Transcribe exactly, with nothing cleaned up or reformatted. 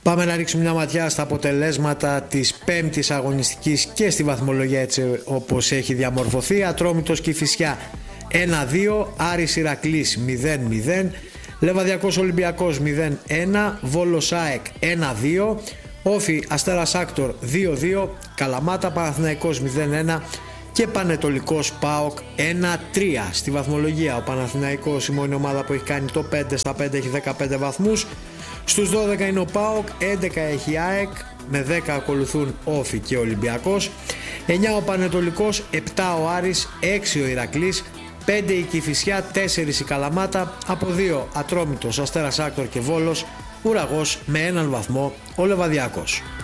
Πάμε να ρίξουμε μια ματιά στα αποτελέσματα της πέμπτης αγωνιστικής και στη βαθμολογία έτσι όπως έχει διαμορφωθεί. Ατρόμητος Κηφισιά ένα δύο, Άρης Ηρακλής μηδέν μηδέν, Λεβαδιακός Ολυμπιακός μηδέν ένα, Βόλος ΑΕΚ ένα δύο, Όφι Αστέρας Άκτορ δύο δύο, Καλαμάτα Παναθηναϊκός μηδέν ένα και Πανετολικός ΠΑΟΚ ένα τρία. Στη βαθμολογία ο Παναθηναϊκός, η μόνη ομάδα που έχει κάνει το πέντε στα πέντε, έχει δεκαπέντε βαθμούς. Στους δώδεκα είναι ο ΠΑΟΚ, έντεκα έχει η ΑΕΚ, με δέκα ακολουθούν Όφι και Ολυμπιακός, εννιά ο Πανετολικός, επτά ο Άρης, έξι ο Ηρακλής, πέντε η Κηφισιά, τέσσερα η Καλαμάτα, από δύο Ατρόμητος, Αστέρας Άκτορ και Βόλος, Ουραγός με έναν βαθμό ο Λεβαδιακός.